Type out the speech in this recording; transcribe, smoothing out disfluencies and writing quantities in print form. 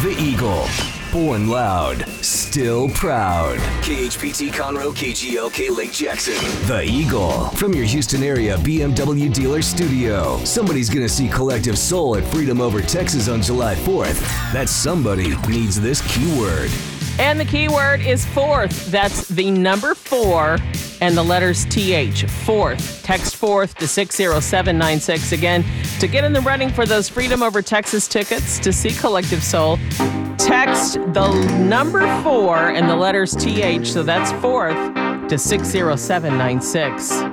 The Eagle. Born loud, still proud. KHPT Conroe, KGLK Lake Jackson. The Eagle. From your Houston area BMW dealer studio. Somebody's gonna see Collective Soul at Freedom Over Texas on July 4th. That somebody needs this keyword. And the keyword is fourth. That's the number 4 and the letters TH. Fourth. Text fourth to 60796. Again, to get in the running for those Freedom Over Texas tickets to see Collective Soul, text the number 4 and the letters TH, so that's fourth, to 60796.